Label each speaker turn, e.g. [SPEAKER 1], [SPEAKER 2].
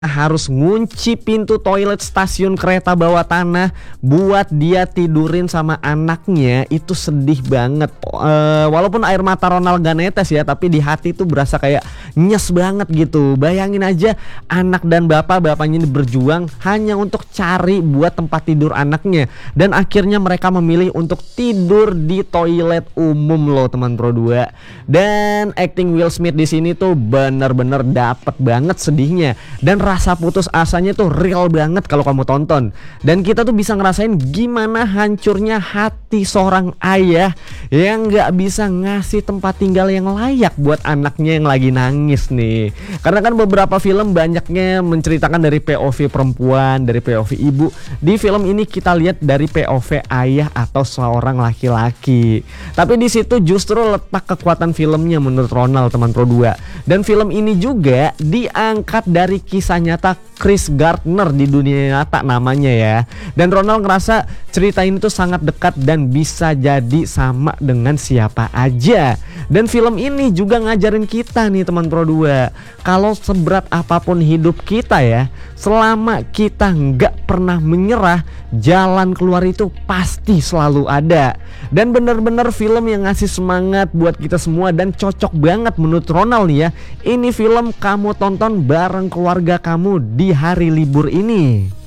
[SPEAKER 1] harus ngunci pintu toilet stasiun kereta bawah tanah buat dia tidurin sama anaknya. Itu sedih banget. Walaupun air mata Ronald gak netes ya, tapi di hati tuh berasa kayak nyes banget gitu. Bayangin aja, anak dan bapaknya ini berjuang hanya untuk cari buat tempat tidur anaknya, dan akhirnya mereka memilih untuk tidur di toilet umum loh teman Pro 2. Dan acting Will Smith di sini tuh bener-bener dapet banget sedihnya, dan rasa putus asanya tuh real banget kalau kamu tonton. Dan kita tuh bisa ngerasain gimana hancurnya hati seorang ayah yang gak bisa ngasih tempat tinggal yang layak buat anaknya yang lagi nangis nih. Karena kan beberapa film banyaknya menceritakan dari POV perempuan, dari POV ibu. Di film ini kita lihat dari POV ayah atau seorang laki-laki. Tapi di situ justru letak kekuatan filmnya menurut Ronald teman Pro 2. Dan film ini juga diangkat dari kisah nyata Chris Gardner di dunia nyata namanya ya. Dan Ronald ngerasa cerita ini tuh sangat dekat dan bisa jadi sama dengan siapa aja. Dan film ini juga ngajarin kita nih teman Pro 2, kalau seberat apapun hidup kita ya, selama kita nggak pernah menyerah, jalan keluar itu pasti selalu ada. Dan bener-bener film yang ngasih semangat buat kita semua, dan cocok banget menurut Ronald nih ya. Ini film kamu tonton bareng keluarga kamu di hari libur ini.